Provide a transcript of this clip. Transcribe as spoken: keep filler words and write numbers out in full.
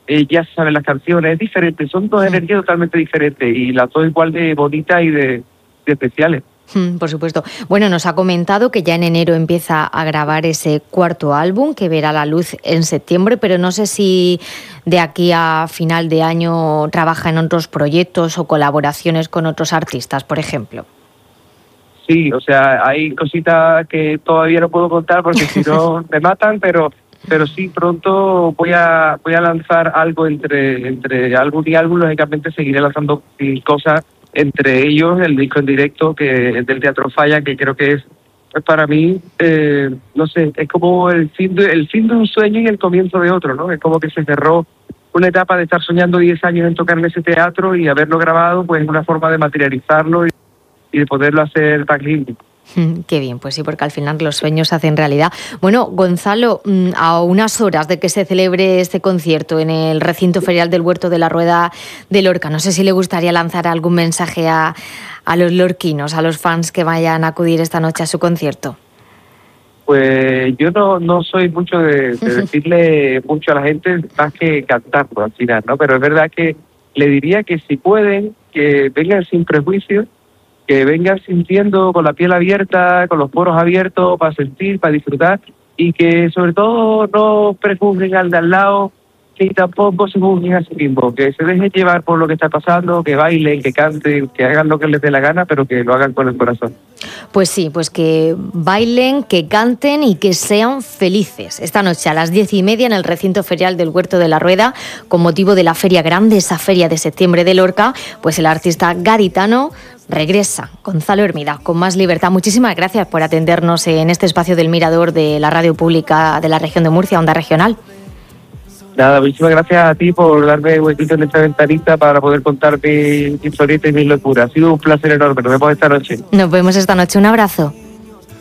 eh, ya se saben las canciones, es diferente, son dos energías totalmente diferentes y las dos igual de bonitas y de, de especiales. Por supuesto. Bueno, nos ha comentado que ya en enero empieza a grabar ese cuarto álbum que verá la luz en septiembre, pero no sé si de aquí a final de año trabaja en otros proyectos o colaboraciones con otros artistas, por ejemplo. Sí, o sea, hay cositas que todavía no puedo contar porque si no me matan, pero pero sí, pronto voy a voy a lanzar algo entre entre álbum y álbum. Lógicamente seguiré lanzando cosas, entre ellos el disco en directo que es del Teatro Falla, que creo que es para mí, eh, no sé, es como el fin de, el fin de un sueño y el comienzo de otro, ¿no? Es como que se cerró una etapa de estar soñando diez años en tocar en ese teatro y haberlo grabado, pues es una forma de materializarlo y, y de poderlo hacer tan lindo. Qué bien, pues sí, porque al final los sueños se hacen realidad. Bueno, Gonzalo, a unas horas de que se celebre este concierto en el recinto ferial del Huerto de la Rueda de Lorca, no sé si le gustaría lanzar algún mensaje a, a los lorquinos, a los fans que vayan a acudir esta noche a su concierto. Pues yo no, no soy mucho de, de decirle mucho a la gente más que cantarlo al final, ¿no? Pero es verdad que le diría que si pueden, que vengan sin prejuicios, que vengan sintiendo con la piel abierta, con los poros abiertos para sentir, para disfrutar y que sobre todo no prejuzguen al de al lado, que tampoco se juzguen a sí mismos, que se dejen llevar por lo que está pasando, que bailen, que canten, que hagan lo que les dé la gana, pero que lo hagan con el corazón. Pues sí, pues que bailen, que canten y que sean felices. Esta noche a las diez y media en el recinto ferial del Huerto de la Rueda, con motivo de la Feria Grande, esa feria de septiembre de Lorca, pues el artista gaditano regresa, Gonzalo Hermida, con más libertad. Muchísimas gracias por atendernos en este espacio del Mirador de la Radio Pública de la región de Murcia, Onda Regional. Nada, muchísimas gracias a ti por darme huequito en esta ventanita para poder contar mi historieta y mis locuras. Ha sido un placer enorme. Nos vemos esta noche. Nos vemos esta noche. Un abrazo.